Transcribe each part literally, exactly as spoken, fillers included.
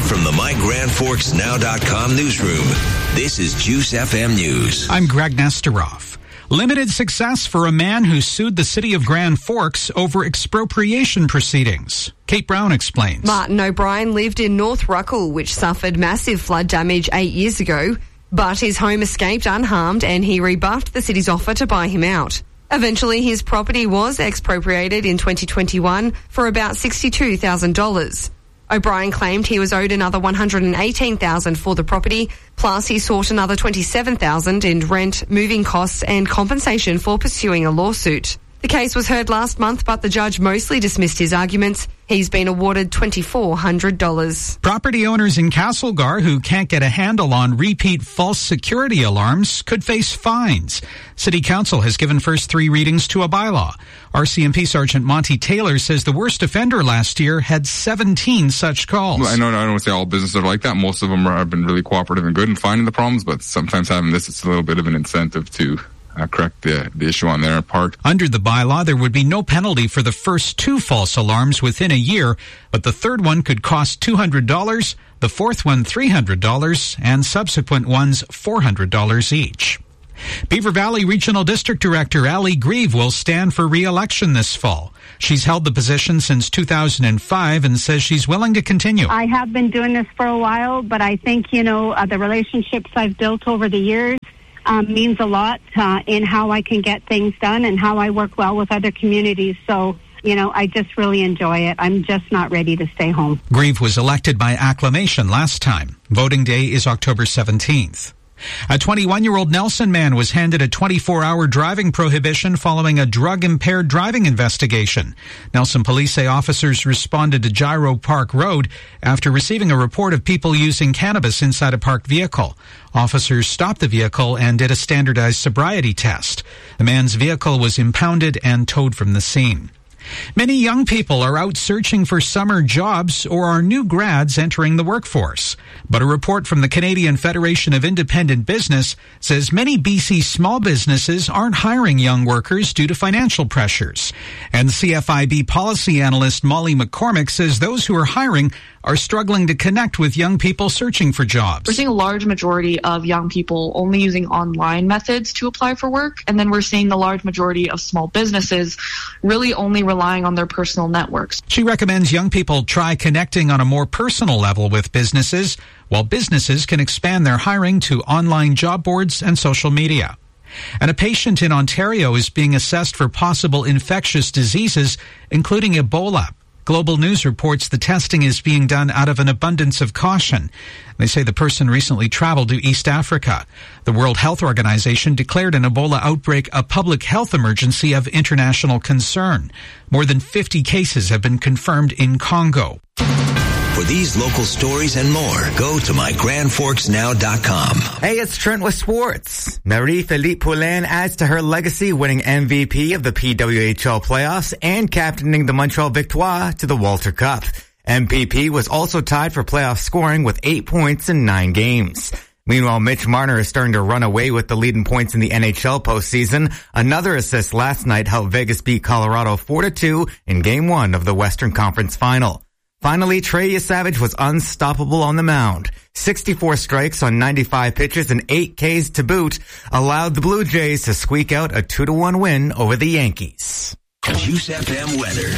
from the My Grand Forks Now dot com newsroom, this is Juice F M News. I'm Greg Nesteroff. Limited success for a man who sued the city of Grand Forks over expropriation proceedings. Kate Brown explains. Martin O'Brien lived in North Ruckle, which suffered massive flood damage eight years ago, but his home escaped unharmed and he rebuffed the city's offer to buy him out. Eventually, his property was expropriated in twenty twenty-one for about sixty-two thousand dollars. O'Brien claimed he was owed another one hundred eighteen thousand dollars for the property, plus he sought another twenty-seven thousand dollars in rent, moving costs and compensation for pursuing a lawsuit. The case was heard last month, but the judge mostly dismissed his arguments. He's been awarded two thousand four hundred dollars. Property owners in Castlegar who can't get a handle on repeat false security alarms could face fines. City Council has given first three readings to a bylaw. R C M P Sergeant Monty Taylor says the worst offender last year had seventeen such calls. I know I don't want to say all businesses are like that. Most of them are, have been really cooperative and good in finding the problems, but sometimes having this, it's a little bit of an incentive to Uh, correct the, the issue on their part. Under the bylaw, there would be no penalty for the first two false alarms within a year, but the third one could cost two hundred dollars, the fourth one three hundred dollars, and subsequent ones four hundred dollars each. Beaver Valley Regional District Director Ali Grieve will stand for re-election this fall. She's held the position since two thousand five and says she's willing to continue. I have been doing this for a while, but I think, you know, uh, the relationships I've built over the years Um, means a lot uh, in how I can get things done and how I work well with other communities. So, you know, I just really enjoy it. I'm just not ready to stay home. Grieve was elected by acclamation last time. Voting day is October seventeenth. A twenty-one-year-old Nelson man was handed a twenty-four hour driving prohibition following a drug-impaired driving investigation. Nelson police say officers responded to Gyro Park Road after receiving a report of people using cannabis inside a parked vehicle. Officers stopped the vehicle and did a standardized sobriety test. The man's vehicle was impounded and towed from the scene. Many young people are out searching for summer jobs or are new grads entering the workforce. But a report from the Canadian Federation of Independent Business says many B C small businesses aren't hiring young workers due to financial pressures. And C F I B policy analyst Molly McCormick says those who are hiring are struggling to connect with young people searching for jobs. We're seeing a large majority of young people only using online methods to apply for work, and then we're seeing the large majority of small businesses really only relying on their personal networks. She recommends young people try connecting on a more personal level with businesses, while businesses can expand their hiring to online job boards and social media. And a patient in Ontario is being assessed for possible infectious diseases, including Ebola. Global News reports the testing is being done out of an abundance of caution. They say the person recently traveled to East Africa. The World Health Organization declared an Ebola outbreak a public health emergency of international concern. More than fifty cases have been confirmed in Congo. For these local stories and more, go to my grand forks now dot com. Hey, it's Trent with sports. Marie-Philippe Poulin adds to her legacy, winning M V P of the P W H L playoffs and captaining the Montreal Victoire to the Walter Cup. M P P was also tied for playoff scoring with eight points in nine games. Meanwhile, Mitch Marner is starting to run away with the lead in points in the N H L postseason. Another assist last night helped Vegas beat Colorado four to two in game one of the Western Conference Final. Finally, Trey Savage was unstoppable on the mound. sixty-four strikes on ninety-five pitches and eight Ks to boot allowed the Blue Jays to squeak out a two to one win over the Yankees. Juice F M weather.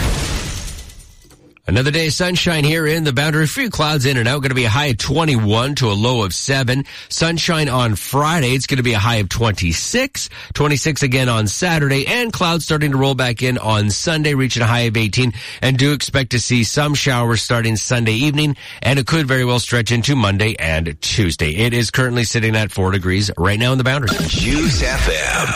Another day of sunshine here in the Boundary. A few clouds in and out. Going to be a high of twenty-one to a low of seven. Sunshine on Friday. It's going to be a high of twenty-six. twenty-six again on Saturday. And clouds starting to roll back in on Sunday, reaching a high of eighteen. And do expect to see some showers starting Sunday evening. And it could very well stretch into Monday and Tuesday. It is currently sitting at four degrees right now in the Boundary. Juice F M.